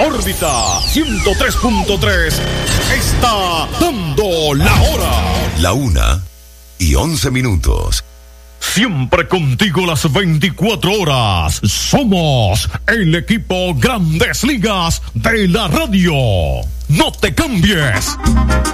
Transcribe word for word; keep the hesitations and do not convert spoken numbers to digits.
Órbita ciento tres punto tres está dando la hora. La una y once minutos. Siempre contigo las veinticuatro horas. Somos el equipo Grandes Ligas de la radio. No te cambies.